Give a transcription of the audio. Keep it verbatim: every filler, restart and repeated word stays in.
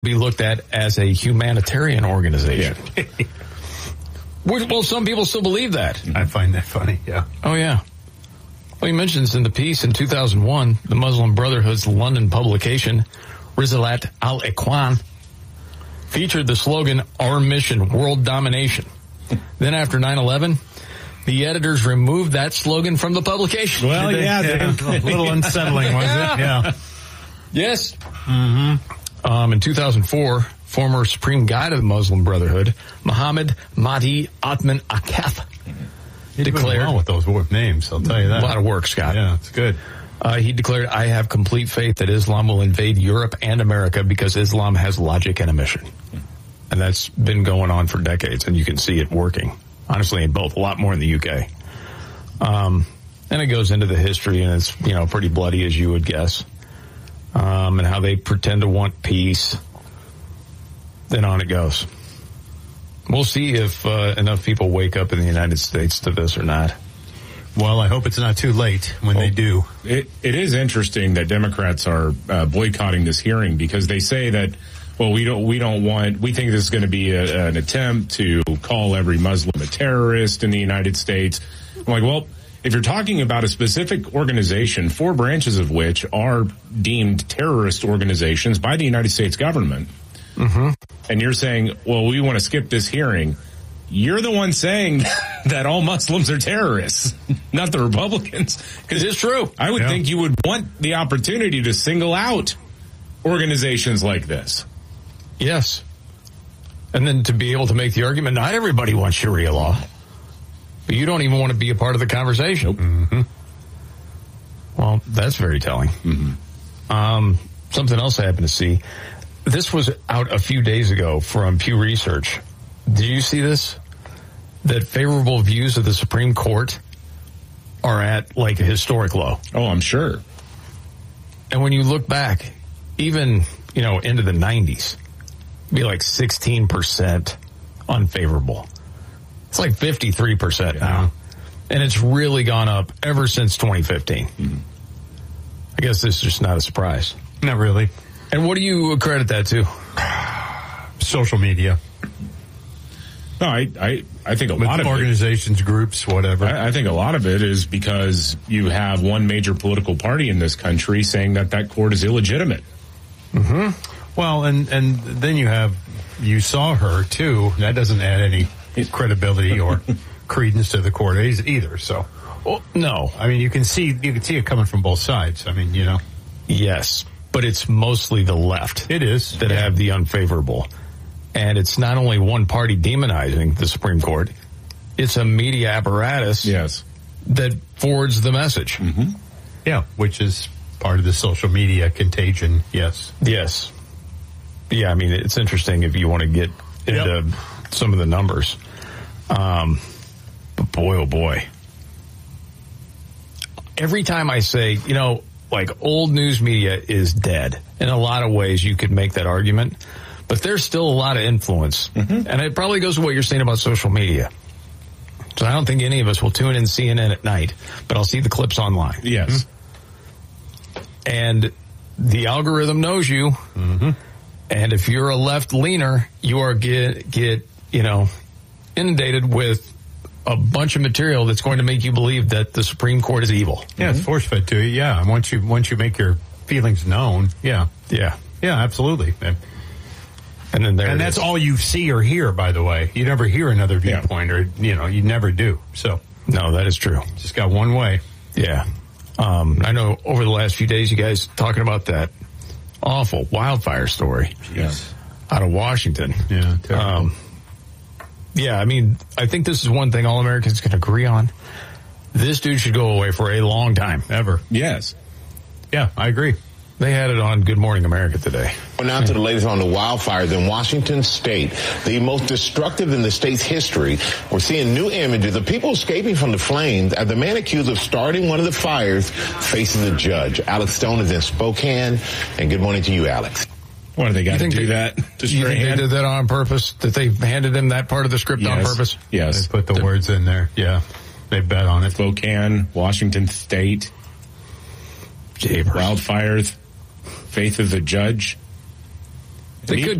be looked at as a humanitarian organization. Yeah. Well, some people still believe that. I find that funny, yeah. Oh, yeah. Well, he mentions in the piece in two thousand one, the Muslim Brotherhood's London publication, Risalat al-Ikhwan, featured the slogan, "Our mission, world domination." Then after nine eleven, the editors removed that slogan from the publication. Well, yeah, yeah. a little unsettling, was it? Yeah. Yes. Mm-hmm. Um, in two thousand four, former Supreme Guide of the Muslim Brotherhood, Muhammad Mahdi Atman Akaf, He declared well with those names, I'll tell you that. A lot of work, Scott. Yeah, it's good. Uh, he declared, "I have complete faith that Islam will invade Europe and America because Islam has logic and a mission." And that's been going on for decades, and you can see it working, honestly, in both, a lot more in the U K. Um, and it goes into the history, and it's, you know, pretty bloody, as you would guess, um, and how they pretend to want peace. Then on it goes. We'll see if uh, enough people wake up in the United States to this or not. Well, I hope it's not too late when well, they do. It, it is interesting that Democrats are uh, boycotting this hearing because they say that, well, we don't, we don't want, we think this is going to be a, an attempt to call every Muslim a terrorist in the United States. I'm like, well, if you're talking about a specific organization, four branches of which are deemed terrorist organizations by the United States government, mm-hmm. and you're saying, well, we want to skip this hearing, you're the one saying that all Muslims are terrorists, not the Republicans. Because it's true. I would yeah. think you would want the opportunity to single out organizations like this. Yes. And then to be able to make the argument, not everybody wants Sharia law. But you don't even want to be a part of the conversation. Nope. Mm-hmm. Well, that's very telling. Mm-hmm. Um, something else I happened to see. This was out a few days ago from Pew Research. Did you see this? That favorable views of the Supreme Court are at like a historic low. Oh, I'm sure. And when you look back, even, you know, into the nineties, it'd be like sixteen percent unfavorable. It's like fifty-three percent yeah. now. And it's really gone up ever since twenty fifteen. Mm-hmm. I guess this is just not a surprise. Not really. And what do you credit that to? Social media. No, I, I, I think a With lot of organizations, it, groups, whatever. I, I think a lot of it is because you have one major political party in this country saying that that court is illegitimate. Mm-hmm. Well, and, and then you have, you saw her too. That doesn't add any credibility or credence to the court either. So, well, no, I mean, you can see, you can see it coming from both sides. I mean, you know. Yes, but it's mostly the left. It is. That yeah. have the unfavorable. And it's not only one party demonizing the Supreme Court, it's a media apparatus yes. that forwards the message. Mm-hmm. Yeah, which is part of the social media contagion, yes. Yes. Yeah, I mean, it's interesting if you want to get into yep. some of the numbers. Um, but boy, oh boy. Every time I say, you know, like old news media is dead. In a lot of ways, you could make that argument. But there's still a lot of influence. Mm-hmm. And it probably goes to what you're saying about social media. So I don't think any of us will tune in C N N at night, but I'll see the clips online. Yes. Mm-hmm. And the algorithm knows you. Mm-hmm. And if you're a left leaner, you are get, get, you know, inundated with a bunch of material that's going to make you believe that the Supreme Court is evil. Yeah, mm-hmm. It's force-fed to you. Yeah. And once you, once you make your feelings known. Yeah. Yeah. Yeah, absolutely. And, And then there and that's is. all you see or hear, by the way. You never hear another viewpoint, yeah. or you know, you never do. So no, that is true. Just got one way. Yeah. Um, I know over the last few days, you guys talking about that awful wildfire story. Yes. Out of Washington. Yeah. Terrible. Um, yeah. I mean, I think this is one thing all Americans can agree on. This dude should go away for a long time. Ever. Yes. Yeah, I agree. They had it on Good Morning America today. Now to the latest on the wildfires in Washington State, the most destructive in the state's history. We're seeing new images of people escaping from the flames as the man accused of starting one of the fires faces a judge. Alex Stone is in Spokane, and good morning to you, Alex. Why do they got to do they, that? Just you think hand? They did that on purpose? That they handed him that part of the script yes. on purpose? Yes. They put the to, words in there. Yeah. They bet on it. Spokane, Washington State. Japers. Wildfires. Faith of the judge. They could